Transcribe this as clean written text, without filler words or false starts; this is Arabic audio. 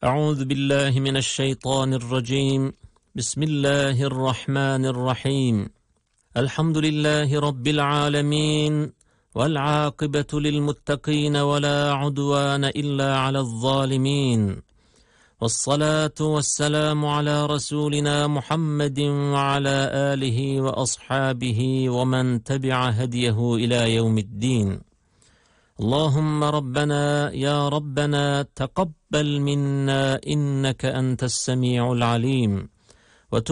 أعوذ بالله من الشيطان الرجيم. بسم الله الرحمن الرحيم. الحمد لله رب العالمين، والعاقبة للمتقين ولا عدوان إلا على الظالمين، والصلاة والسلام على رسولنا محمد وعلى آله وأصحابه ومن تبع هديه إلى يوم الدين. اللهم ربنا يا ربنا تقبل منا إنك أنت السميع العليم،